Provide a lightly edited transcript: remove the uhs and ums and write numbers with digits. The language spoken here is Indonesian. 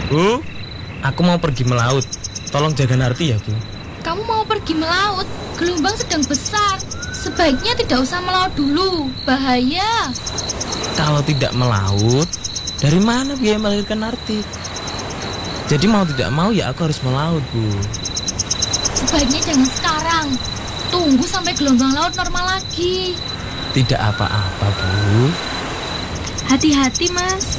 Bu, aku mau pergi melaut. Tolong jaga Narti ya, Bu. Kamu mau pergi melaut? Gelombang sedang besar. Sebaiknya tidak usah melaut dulu. Bahaya. Kalau tidak melaut, dari mana biaya melahirkan Narti? Jadi mau tidak mau ya aku harus melaut, Bu. Sebaiknya jangan sekarang. Tunggu sampai gelombang laut normal lagi. Tidak apa-apa, Bu. Hati-hati, Mas.